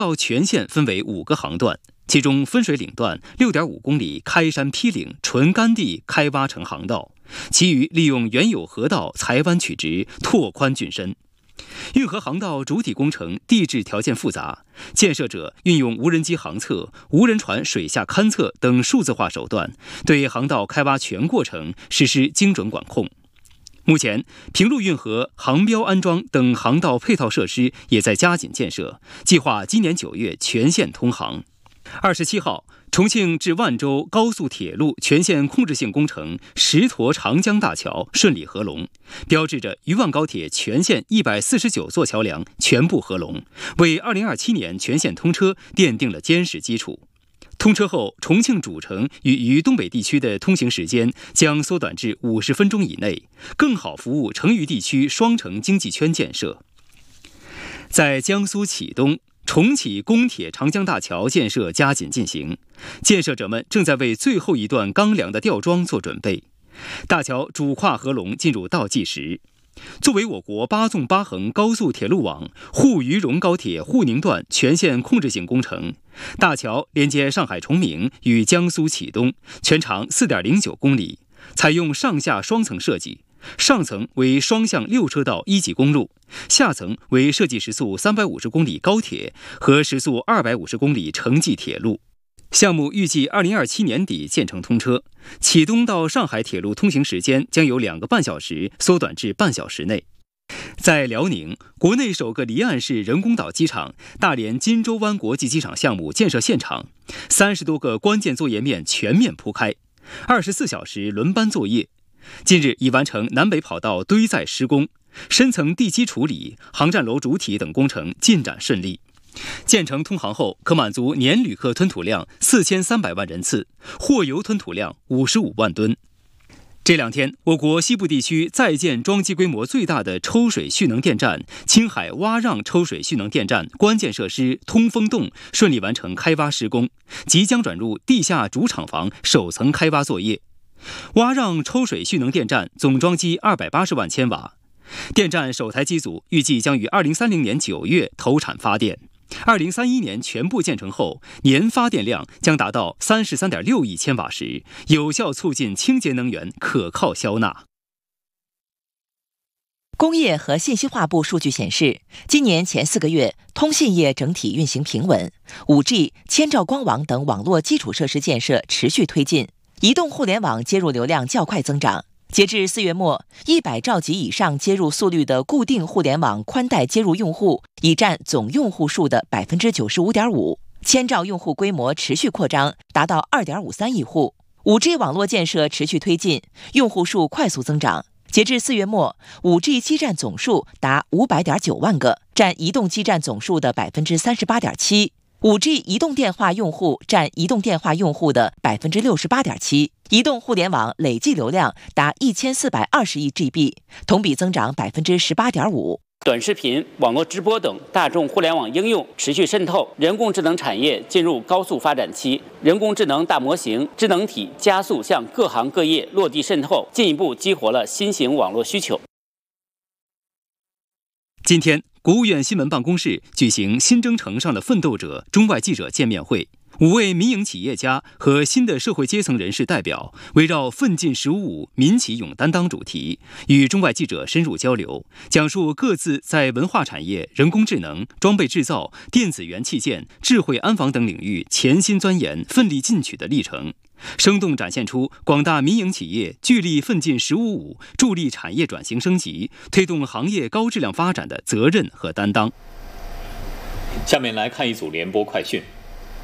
到全线分为5个航段，其中分水岭段6.5公里开山劈岭纯干地开挖成航道，其余利用原有河道裁弯曲直，拓宽浚深。运河航道主体工程地质条件复杂，建设者运用无人机航测、无人船水下勘测等数字化手段，对航道开挖全过程实施精准管控。目前，平陆运河航标安装等航道配套设施也在加紧建设，计划今年9月全线通航。27号，重庆至万州高速铁路全线控制性工程石沱长江大桥顺利合龙，标志着渝万高铁全线149座桥梁全部合龙，为2027年全线通车奠定了坚实基础。通车后，重庆主城与渝东北地区的通行时间将缩短至50分钟以内，更好服务成渝地区双城经济圈建设。在江苏启东，重启公铁长江大桥建设加紧进行，建设者们正在为最后一段钢梁的吊装做准备。大桥主跨合龙进入倒计时。作为我国8纵8横高速铁路网沪渝蓉高铁沪宁段全线控制性工程，大桥连接上海崇明与江苏启东，全长4.09公里，采用上下双层设计，上层为双向6车道1级公路，下层为设计时速350公里高铁和时速250公里城际铁路。项目预计2027年底建成通车，启东到上海铁路通行时间将由2个半小时缩短至半小时内。在辽宁，国内首个离岸式人工岛机场大连金州湾国际机场项目建设现场，30多个关键作业面全面铺开，24小时轮班作业。近日已完成南北跑道堆载施工，深层地基处理、航站楼主体等工程进展顺利。建成通航后，可满足年旅客吞吐量4300万人次，货油吞吐量55万吨。这2天，我国西部地区在建装机规模最大的抽水蓄能电站青海洼让抽水蓄能电站关键设施通风洞顺利完成开挖施工，即将转入地下主厂房首层开挖作业。洼让抽水蓄能电站总装机280万千瓦，电站首台机组预计将于2030年9月投产发电。2031年全部建成后，年发电量将达到33.6亿千瓦时，有效促进清洁能源可靠消纳。 工业和信息化部数据显示，今年前4个月，通信业整体运行平稳 ，5G、千兆光网等网络基础设施建设持续推进，移动互联网接入流量较快增长。截至4月末，100兆级以上接入速率的固定互联网宽带接入用户已占总用户数的 95.5%， 千兆用户规模持续扩张，达到 2.53 亿户。5G 网络建设持续推进，用户数快速增长。截至4月末 ，5G 基站总数达500.9万个，占移动基站总数的 38.7%。5G 移动电话用户占移动电话用户的 68.7%， 移动互联网累计流量达1420亿 GB， 同比增长 18.5%。 短视频、网络直播等大众互联网应用持续渗透，人工智能产业进入高速发展期，人工智能大模型、智能体加速向各行各业落地渗透，进一步激活了新型网络需求。 今天，国务院新闻办公室举行新征程上的奋斗者中外记者见面会，5位民营企业家和新的社会阶层人士代表围绕奋进“15+5”民企勇担当主题，与中外记者深入交流，讲述各自在文化产业、人工智能、装备制造、电子元器件、智慧安防等领域潜心钻研、奋力进取的历程，生动展现出广大民营企业聚力奋进“15+5”，助力产业转型升级、推动行业高质量发展的责任和担当。 下面来看一组联播快讯。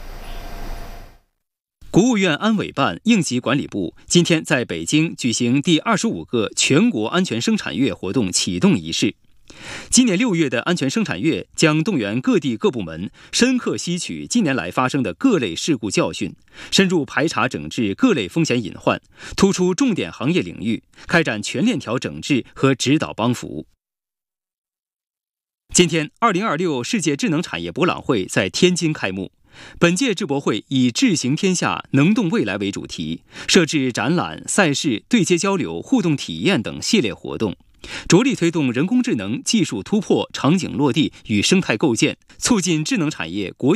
国务院安委办应急管理部今天在北京举行第25个全国安全生产月活动启动仪式。今年6月的安全生产月将动员各地各部门深刻吸取近年来发生的各类事故教训，深入排查整治各类风险隐患，突出重点行业领域，开展全链条整治和指导帮扶。今天，2026世界智能产业博览会在天津开幕。本届智博会以智行天下、能动未来为主题，设置展览、赛事、对接交流、互动体验等系列活动， 着力推动人工智能技术突破、场景落地与生态构建，促进智能产业国